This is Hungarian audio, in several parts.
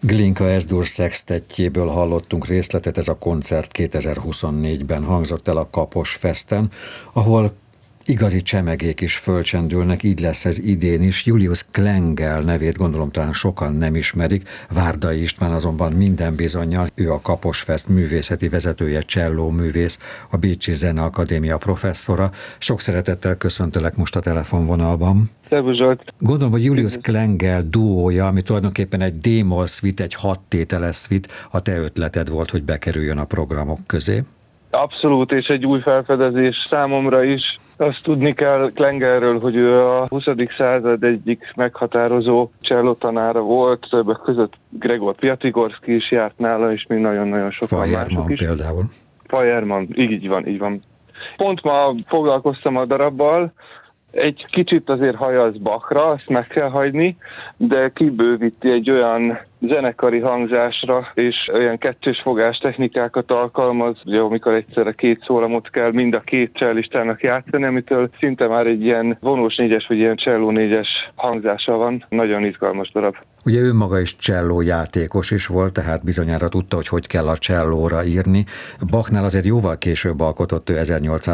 Glinka S-dur szextettjéből hallottunk részletet, ez a koncert 2024-ben hangzott el a Kapos Festen, ahol igazi csemegék is fölcsendülnek, így lesz ez idén is. Julius Klengel nevét gondolom talán sokan nem ismerik, Várdai István azonban minden bizonnyal, ő a Kapos Fest művészeti vezetője, cselló művész, a Bécsi Zeneakadémia professzora. Sok szeretettel köszöntelek most a telefonvonalban. Szervusz Zsolt! Gondolom, hogy Julius Klengel duója, ami tulajdonképpen egy D-moll suite, egy 6 tételes suite, a te ötleted volt, hogy bekerüljön a programok közé. Abszolút, és egy új felfedezés számomra is. Azt tudni kell Klengelről, hogy ő a 20. század egyik meghatározó csellotanára volt, többek között Gregor Piatigorszky is járt nála, és még nagyon-nagyon sokan mások is. Például. Feuermann, így van. Pont ma foglalkoztam a darabbal, egy kicsit azért hajaz Bachra, azt meg kell hagyni, de kibővíti egy olyan zenekari hangzásra, és olyan kettős fogás technikákat alkalmaz, ugye, amikor egyszerre két szólamot kell mind a két cellistának játszani, amitől szinte már egy ilyen vonós négyes, vagy ilyen cselló négyes hangzása van. Nagyon izgalmas darab. Ugye ő maga is cselló játékos is volt, tehát bizonyára tudta, hogy kell a csellóra írni. Bachnál azért jóval később alkotott, ő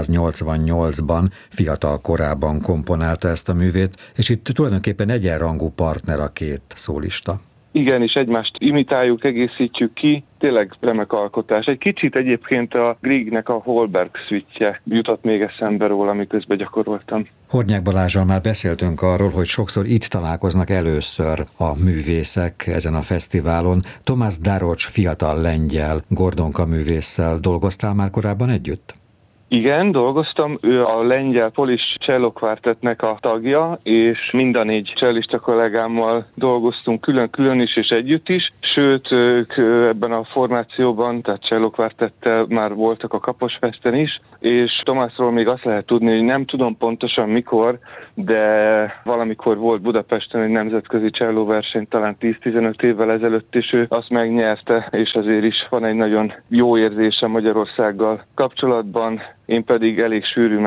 1888-ban, fiatal korában komponálta ezt a művét, és itt tulajdonképpen egyenrangú partner a két szólista. Igen, és egymást imitáljuk, egészítjük ki, tényleg remek alkotás. Egy kicsit egyébként a Griegnek a Holberg suite-je jutott még eszembe róla, miközben gyakoroltam. Hornyák Balázsral már beszéltünk arról, hogy sokszor itt találkoznak először a művészek ezen a fesztiválon. Tomás Darocs fiatal lengyel Gordonka művésszel dolgoztál már korábban együtt? Igen, dolgoztam, ő a lengyel Polish Cello Quartetnek a tagja, és mind a 4 cellista kollégámmal dolgoztunk külön-külön is és együtt is, sőt, ők ebben a formációban, tehát Cello Quartettel már voltak a Kapos Festen is, és Tomásról még azt lehet tudni, hogy nem tudom pontosan mikor, de valamikor volt Budapesten egy nemzetközi csellóverseny, talán 10-15 évvel ezelőtt, és ő azt megnyerte, és azért is van egy nagyon jó érzése Magyarországgal kapcsolatban. Én pedig elég sűrű